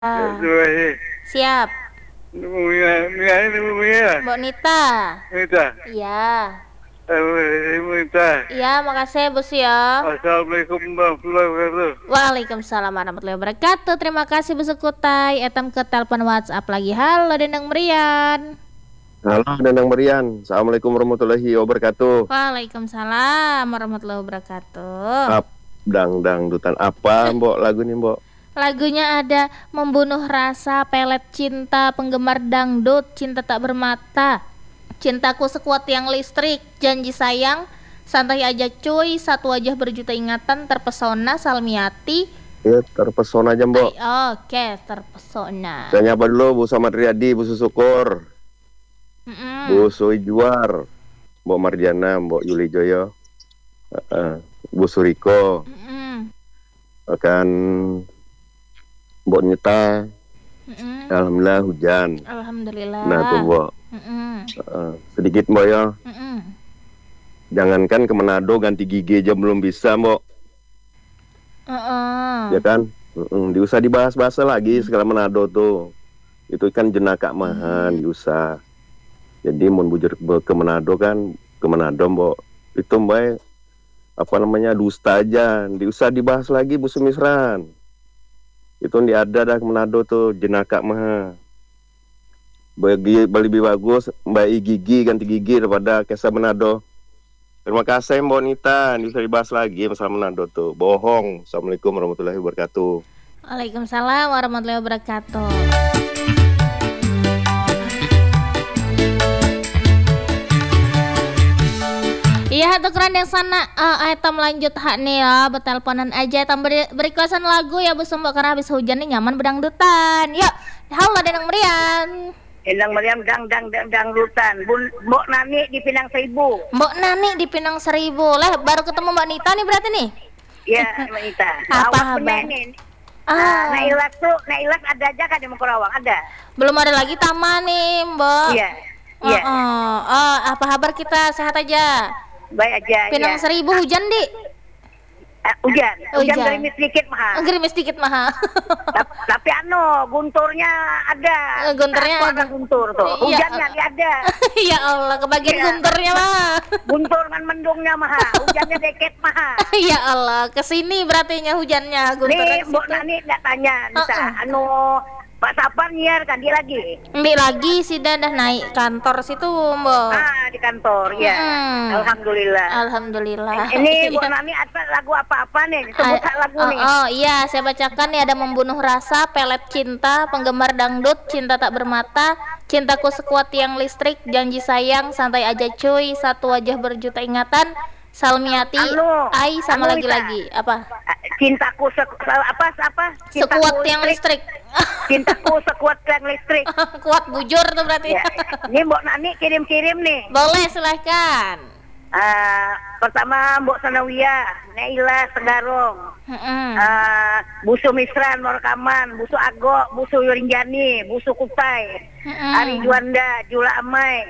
Ah, Dua siap. Mia, Mbok Nita. Minta, Iya. Minta. Iya, makasih ya, Bos ya. Assalamualaikum warahmatullahi wabarakatuh. Waalaikumsalam warahmatullahi wabarakatuh. Terima kasih Bu Sekutai. Etam ke telepon WhatsApp lagi. Halo Dendang Merian. Halo, Danang Merian. Assalamualaikum warahmatullahi wabarakatuh. Waalaikumsalam warahmatullahi wabarakatuh. Dangdutan apa, Mbok, lagu nih, Mbok? Lagunya ada Membunuh Rasa, Pelet Cinta, Penggemar Dangdut, Cinta Tak Bermata, Cintaku Sekuat Yang Listrik, Janji Sayang, Santai Aja Cuy, Satu Wajah Berjuta Ingatan, Terpesona, Salmiati. Ya, terpesona aja, Mbok. Oke, terpesona. Saya nyapa dulu Bu Samad Riyadi, Bu Susukur, Bu Sui Juar, Mbok Mardiana, Mbok Yuli Joyo, Bu Suriko, akan Mbok Nita. Alhamdulillah hujan. Alhamdulillah. Nah tuh, Mbok. Sedikit, Mbok ya. Jangankan ke Manado ganti gigi aja belum bisa, Mbok. Ya kan? Diusah dibahas-bahas lagi segala Manado tuh. Itu kan jenaka mahan diusah. Jadi mau bujur ke Manado kan, ke Manado, Mbok. Itu Mbak apa namanya dusta aja. Diusah dibahas lagi Bu Sumisran. Itu ada dah ke Manado tuh jenaka maha. Lebih bagus Mbak gigi ganti gigi daripada Kesa Manado. Terima kasih Mbak Nita. Ini bisa dibahas lagi masalah Manado tuh. Bohong. Assalamualaikum warahmatullahi wabarakatuh. Waalaikumsalam warahmatullahi wabarakatuh. Iya, tukeran yang sana item lanjut hak nih ya, beteleponan aja item berikuasan lagu ya Bu Sembok karena habis hujan nih nyaman berdangdutan. Yuk, halo Denang Merian. Endang Meriam dangdutan. Mbok Nani di Pinang Seribu. Mbok Nani di Pinang Seribu. Lah baru ketemu Mbak Nita nih berarti nih. Iya, Mbak Nita. Apa kabar? Nailat ada aja kan di Mukorawang ada. Belum ada lagi Tama nih, Mbok. Iya. Iya. Apa kabar kita sehat aja? Baik aja. Pinang ya. Seribu hujan, Dik. Hujan gerimis sedikit mah. Gerimis sedikit mah. Tapi gunturnya ada. Gunturnya ada guntur tuh. Hujannya dia ada. Ya Allah, kebagian gunturnya mah. Guntur dengan mendungnya mah. Hujannya deket mah. Ya Allah, kesini berartinya hujannya gunturnya. Nih, Mbok Nani enggak tanya, bisa Pak Sapar nyiar kan dia lagi. Mbak lagi sih dah naik kantor situ, Mbok. Di kantor ya. Alhamdulillah. Alhamdulillah. Ini Bu Nani ada lagu apa-apa nih? Sebut lagu nih. Oh iya, saya bacakan nih ada Membunuh Rasa, Pelet Cinta, Penggemar Dangdut, Cinta Tak Bermata, Cintaku Sekuat Yang Listrik, Janji Sayang, Santai Aja Cuy, Satu Wajah Berjuta Ingatan, Salmiati, Ai sama lagi apa? Cintaku apa? Sekuat Yang Listrik. Cintaku Sekuat Yang Listrik. Kuat bujur tuh berarti. Ya. Ini Mbok Nani kirim-kirim nih. Boleh, silahkan. Pertama Mbok Sanawiyah, Naila Tenggarong, Busu Misran Morkaman, Busu Ago, Busu Yurinjani, Busu Kutai, Ari Juanda, Jula Amai,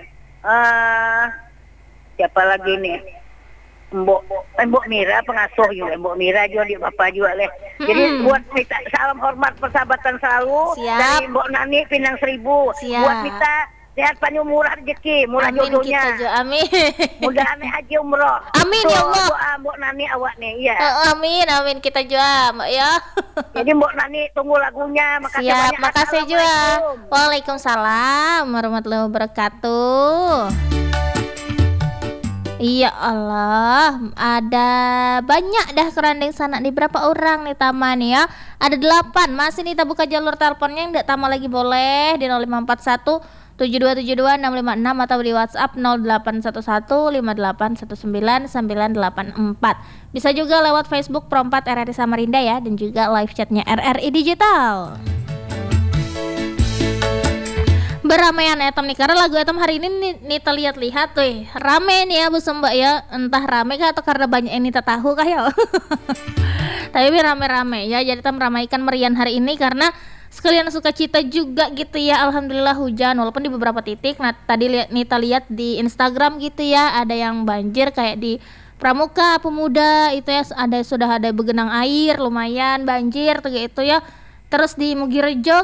siapa lagi nih? Mbok Mira pengasuh juga, Mbok Mira juga di bapak juga leh. Jadi buat kita salam hormat persahabatan selalu. Siap. Dari Mbok Nani Pinang Seribu. Siap. Buat kita sehat panjang murah rezeki, murah Amin jodohnya. kita juga, amin. Mudah-mudahan haji umroh. Amin ya Allah. Doa Mbok Nani awak nih, ya. Amin kita juga, Mbak ya. Jadi Mbok Nani tunggu lagunya. Makasih Siap, banyak. makasih juga. Waalaikumsalam warahmatullahi wabarakatuh. Iya Allah, ada banyak dah kerandeng sana nih. Berapa orang nih Tama nih ya? Ada 8. Masih nih kita buka jalur teleponnya yang enggak Tama lagi boleh di 0541 7272 656 atau di WhatsApp 0811 5819 984. Bisa juga lewat Facebook Pro4 RRI Samarinda ya, dan juga live chatnya RRI Digital. Beramaian etam nih karena lagu etam hari ini Nita lihat-lihat tuh rame nih ya Bu Sembak ya, entah rame kah atau karena banyak yang Nita tahu kah ya. Tapi rame-rame ya, jadi kita meramaikan merian hari ini karena sekalian sukacita juga gitu ya. Alhamdulillah hujan walaupun di beberapa titik. Nah tadi Nita lihat di Instagram gitu ya, ada yang banjir kayak di Pramuka Pemuda itu ya, sudah ada begenang air lumayan banjir tuh gitu ya. Terus di Mugirejo